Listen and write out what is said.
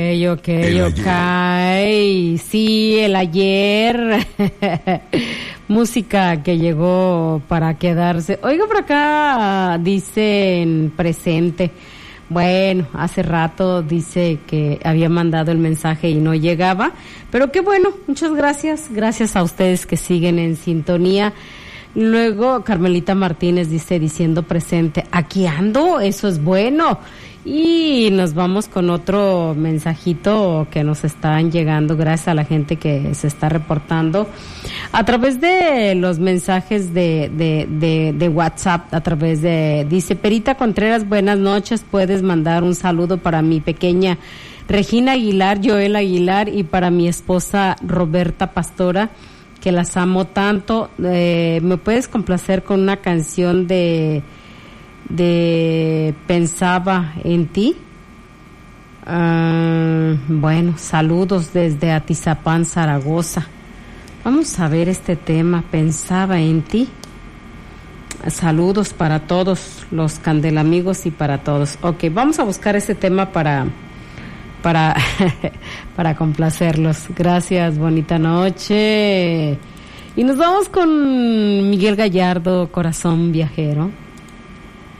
Ok. Sí, el ayer. Música que llegó para quedarse. Oiga, por acá dicen presente. Bueno, hace rato dice que había mandado el mensaje y no llegaba. Pero qué bueno, muchas gracias. Gracias a ustedes que siguen en sintonía. Luego Carmelita Martínez dice, diciendo presente, aquí ando, eso es bueno. Y nos vamos con otro mensajito que nos están llegando, gracias a la gente que se está reportando a través de los mensajes de WhatsApp, a través de, dice Perita Contreras, buenas noches, puedes mandar un saludo para mi pequeña Regina Aguilar, Joel Aguilar, y para mi esposa Roberta Pastora, que las amo tanto. ¿Me puedes complacer con una canción de Pensaba en ti? Bueno, saludos desde Atizapán, Zaragoza. Vamos a ver este tema, Pensaba en ti. Saludos para todos los candelamigos y para todos. Ok, vamos a buscar ese tema para complacerlos. Gracias, bonita noche. Y nos vamos con Miguel Gallardo, Corazón Viajero.